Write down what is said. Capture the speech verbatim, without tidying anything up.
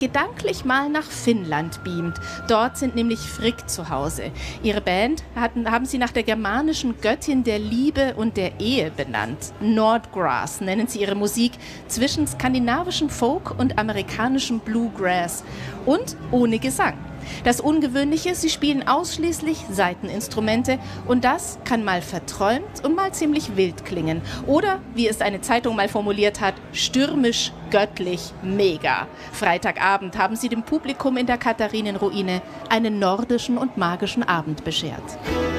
gedanklich mal nach Finnland beamt. Dort sind nämlich Frigg zu Hause. Ihre Band hatten, haben sie nach der germanischen Göttin der Liebe und der Ehe benannt. Nordgrass nennen sie ihre Musik, zwischen skandinavischen Folk und amerikanischem Bluegrass. Und ohne Gesang. Das Ungewöhnliche, sie spielen ausschließlich Saiteninstrumente und das kann mal verträumt und mal ziemlich wild klingen. Oder, wie es eine Zeitung mal formuliert hat, stürmisch, göttlich, mega. Freitagabend haben sie dem Publikum in der Katharinenruine einen nordischen und magischen Abend beschert.